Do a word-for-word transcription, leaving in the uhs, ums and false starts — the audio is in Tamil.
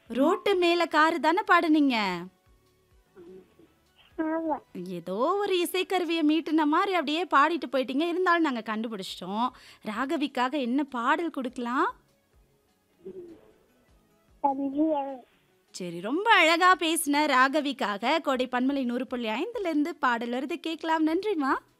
ரோட்டு மேல காரு தானே பாடுனீங்க? ஆமா. ஏதோ ஒரு இசைக்கருவிய மீட்டுன மாரி அப்படியே பாடிட்டு போயிட்டீங்க. இருந்தாலும் நாங்க கண்டுபிடிச்சிட்டோம். ராகவிக்காக என்ன பாடல் குடுக்கலாம்? சந்தியன். சரி, ரொம்ப அழகா பேசின ராகவிக்காக கோடை பன்மலை நூறு புள்ளி ஐந்துல இருந்து பாடல் வருது கேட்கலாம். நன்றிம்மா.